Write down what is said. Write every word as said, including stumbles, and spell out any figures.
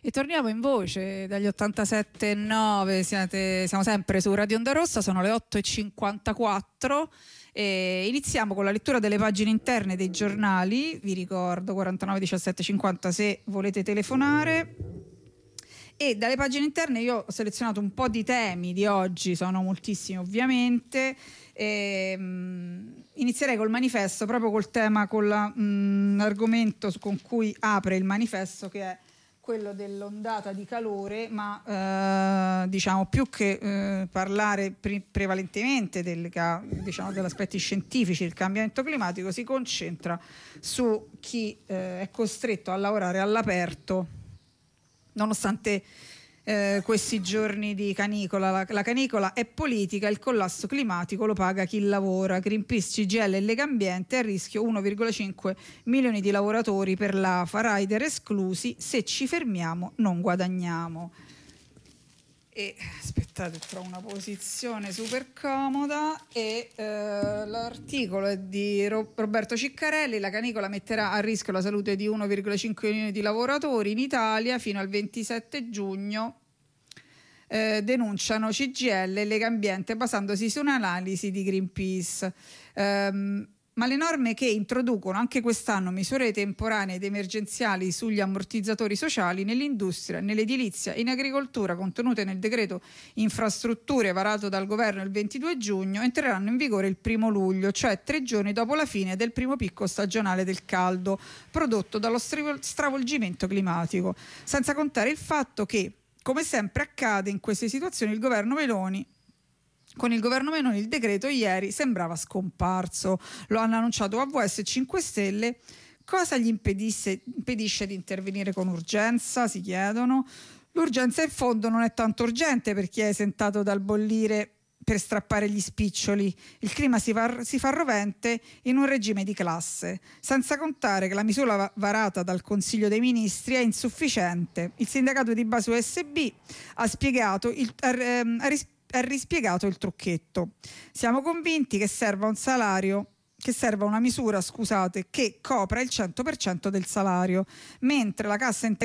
E torniamo in voce dagli ottantasette e nove, siete, siamo sempre su Radio Onda Rossa, sono le otto e cinquantaquattro e iniziamo con la lettura delle pagine interne dei giornali. Vi ricordo quarantanove diciassette cinquanta se volete telefonare. E dalle pagine interne io ho selezionato un po' di temi di oggi, sono moltissimi ovviamente. E, mh, inizierei col manifesto, proprio col tema, con l'argomento con cui apre il manifesto, che è quello dell'ondata di calore, ma eh, diciamo più che eh, parlare pre- prevalentemente del, diciamo, degli aspetti scientifici del cambiamento climatico, si concentra su chi eh, è costretto a lavorare all'aperto nonostante eh, questi giorni di canicola. La, la canicola è politica, il collasso climatico lo paga chi lavora. Greenpeace, C G I L e Legambiente, a rischio uno virgola cinque milioni di lavoratori per l'A F A, rider esclusi, se ci fermiamo non guadagniamo. E aspettate, trovo una posizione super comoda. E eh, l'articolo è di Roberto Ciccarelli. La canicola metterà a rischio la salute di uno virgola cinque milioni di lavoratori in Italia fino al ventisette giugno, eh, denunciano C G I L e Legambiente basandosi su un'analisi di Greenpeace. Um, Ma le norme che introducono anche quest'anno misure temporanee ed emergenziali sugli ammortizzatori sociali nell'industria, nell'edilizia e in agricoltura, contenute nel decreto infrastrutture varato dal governo il ventidue giugno, entreranno in vigore il primo luglio, cioè tre giorni dopo la fine del primo picco stagionale del caldo prodotto dallo stravolgimento climatico. Senza contare il fatto che, come sempre accade in queste situazioni, il governo Meloni Con il governo Meloni il decreto ieri sembrava scomparso. Lo hanno annunciato A V S e cinque Stelle. Cosa gli impedisse, impedisce di intervenire con urgenza, si chiedono. L'urgenza in fondo non è tanto urgente per chi è esentato dal bollire per strappare gli spiccioli. Il clima si fa, si fa rovente in un regime di classe, senza contare che la misura varata dal Consiglio dei Ministri è insufficiente. Il sindacato di base U S B ha spiegato il, ha, ha rispiegato ha rispiegato il trucchetto. Siamo convinti che serva un salario, che serva una misura, scusate, che copra il cento per cento del salario, mentre la cassa integrazione